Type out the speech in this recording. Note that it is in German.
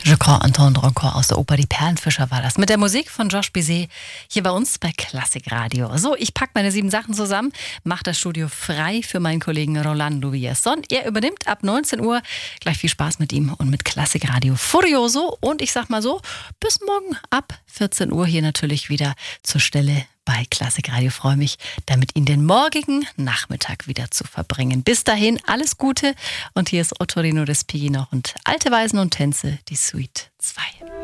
Je crois entendre encore aus der Oper Die Perlenfischer war das. Mit der Musik von Josh Bizet hier bei uns bei Klassikradio. So, ich packe meine 7 Sachen zusammen, mache das Studio frei für meinen Kollegen Rolando Villazón. Er übernimmt ab 19 Uhr. Gleich viel Spaß mit ihm und mit Klassikradio Furioso. Und ich sag mal so, bis morgen ab 14 Uhr hier natürlich wieder zur Stelle bei Klassikradio. Freue mich, damit Ihnen den morgigen Nachmittag wieder zu verbringen. Bis dahin, alles Gute. Und hier ist Ottorino Respighi noch und Alte Weisen und Tänze, die Suite 2.